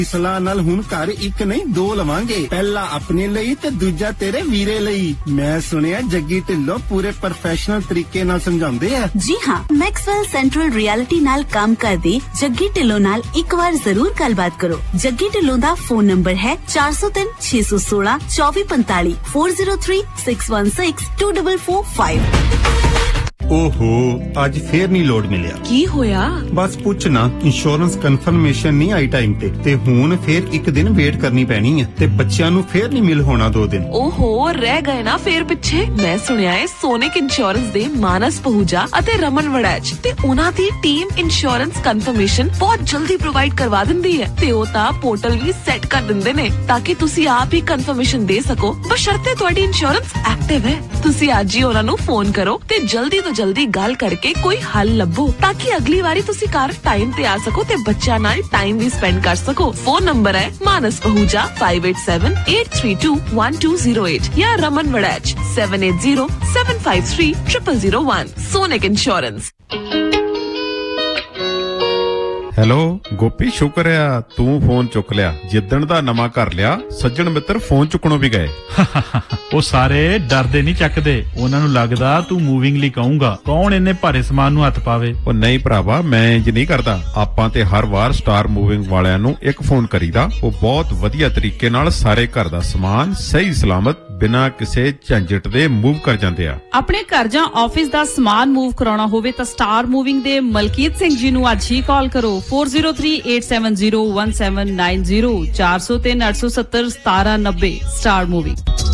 ਸਲਾਹ ਨਾਲ ਹੁਣ ਘਰ ਇੱਕ ਨਹੀਂ ਦੋ ਲਵਾਂਗੇ। ਪਹਿਲਾ ਆਪਣੇ ਲਈ ਤੇ ਦੂਜਾ ਤੇਰੇ ਵੀਰੇ ਲਈ। ਮੈਂ ਸੁਣਿਆ ਜੱਗੀ ਢਿੱਲੋਂ ਪੂਰੇ ਪ੍ਰੋਫੈਸ਼ਨਲ ਤਰੀਕੇ ਨਾਲ ਸਮਝਾਉਂਦੇ ਆ। ਜੀ ਹਾਂ, ਮੈਕਸਵੈਲ ਸੈਂਟਰਲ ਰਿਐਲਿਟੀ ਨਾਲ ਕੰਮ ਕਰਦੇ ਜੱਗੀ ਢਿੱਲੋਂ ਨਾਲ ਇੱਕ ਵਾਰ ਜ਼ਰੂਰ ਗੱਲਬਾਤ ਕਰੋ। ਜੱਗੀ ਢਿੱਲੋਂ ਦਾ ਫੋਨ ਨੰਬਰ ਹੈ 4036162445 4036162445। ਓਹੋ, ਅੱਜ ਫੇਰ ਨਹੀਂ ਲੋਡ ਮਿਲਿਆ। ਕੀ ਹੋਇਆ? ਬਸ ਪੁੱਛ ਨਾ, ਇੰਸ਼ੋਰੈਂਸ ਕਨਫਰਮੇਸ਼ਨ ਨਹੀਂ ਆਈ ਟਾਈਮ ਤੇ ਹੁਣ ਫੇਰ ਇੱਕ ਦਿਨ ਵੇਟ ਕਰਨੀ ਪੈਣੀ ਹੈ ਤੇ ਬੱਚਿਆਂ ਨੂੰ ਫੇਰ ਨਹੀਂ ਮਿਲ ਹੋਣਾ 2 ਦਿਨ। ਓਹੋ, ਰਹਿ ਗਏ ਨਾ ਫੇਰ ਪਿੱਛੇ। ਮੈਂ ਸੁਣਿਆ ਹੈ ਸੋਨਿਕ ਇੰਸ਼ੋਰੈਂਸ ਦੇ ਮਾਨਸ ਪਹੂਜਾ ਅਤੇ ਰਮਨ ਵੜੈਚ ਤੇ ਉਹਨਾਂ ਦੀ ਟੀਮ ਇੰਸ਼ੋਰੈਂਸ ਕਨਫਰਮੇਸ਼ਨ ਬਹੁਤ ਜਲਦੀ ਪ੍ਰੋਵਾਈਡ ਕਰਵਾ ਦਿੰਦੀ ਹੈ ਤੇ ਉਹ ਤਾਂ ਪੋਰਟਲ ਵੀ ਸੈੱਟ ਕਰ ਦਿੰਦੇ ਨੇ ਤਾਂ ਕਿ ਤੁਸੀਂ ਆਪ ਹੀ ਕਨਫਰਮੇਸ਼ਨ ਦੇ ਸਕੋ, ਬਸ਼ਰਤੇ ਤੁਹਾਡੀ ਇੰਸ਼ੋਰੈਂਸ ਐਕਟਿਵ ਹੈ। ਤੁਸੀਂ ਅੱਜ ਹੀ ਉਹਨਾਂ ਨੂੰ ਫੋਨ ਕਰੋ ਤੇ ਜਲਦੀ ਤੋਂ ਜਲਦੀ ਗੱਲ ਕਰਕੇ ਕੋਈ ਹੱਲ ਲੱਭੋ ਤਾਂ ਕਿ ਅਗਲੀ ਵਾਰੀ ਤੁਸੀਂ ਘਰ ਟਾਈਮ ਤੇ ਆ ਸਕੋ ਤੇ ਬੱਚਿਆਂ ਨਾਲ ਟਾਈਮ ਵੀ ਸਪੈਂਡ ਕਰ ਸਕੋ। ਫੋਨ ਨੰਬਰ ਹੈ ਮਾਨਸ ਪਹੂਜਾ 5878321208 ਜਾਂ Raman Waraich 7807530001। Sonic insurance. Hello Gopi, ਸ਼ੁਕਰ ਆ ਤੂੰ ਫੋਨ ਚੁੱਕ ਲਿਆ। ਜਿੱਦਣ ਦਾ ਨਵਾਂ ਘਰ ਲਿਆ ਸੱਜਣ ਮਿੱਤਰ ਫੋਨ ਚੁੱਕਣੋਂ ਵੀ ਗਏ। ਉਹ ਸਾਰੇ ਡਰਦੇ ਨਹੀਂ ਚੱਕਦੇ, ਉਹਨਾਂ ਨੂੰ ਲੱਗਦਾ ਤੂੰ ਮੂਵਿੰਗ ਲਈ ਕਹੂੰਗਾ। ਕੌਣ ਇੰਨੇ ਭਾਰੇ ਸਮਾਨ ਨੂੰ ਹੱਥ ਪਾਵੇ। ਉਹ ਨਹੀਂ ਭਰਾਵਾ, ਮੈਂ ਇੰਜ ਨਹੀਂ ਕਰਦਾ। ਆਪਾਂ ਤੇ ਹਰ ਵਾਰ ਸਟਾਰ ਮੂਵਿੰਗ ਵਾਲਿਆਂ ਨੂੰ ਇੱਕ ਫੋਨ ਕਰੀਦਾ। ਉਹ ਬਹੁਤ ਵਧੀਆ ਤਰੀਕੇ ਨਾਲ ਸਾਰੇ ਘਰ ਦਾ ਸਮਾਨ ਸਹੀ ਸਲਾਮਤ ਬਿਨਾਂ ਕਿਸੇ ਝੰਜਟ ਦੇ ਮੂਵ ਕਰ ਜਾਂਦੇ ਆ। ਆਪਣੇ ਘਰ ਜਾਂ ਆਫਿਸ ਦਾ ਸਮਾਨ ਮੂਵ ਕਰਾਉਣਾ ਹੋਵੇ ਤਾਂ ਸਟਾਰ ਮੂਵਿੰਗ ਦੇ ਮਲਕੀਤ ਸਿੰਘ ਜੀ ਨੂੰ ਅੱਜ ਹੀ ਕਾਲ ਕਰੋ 4038701790 4038701790। Star moving.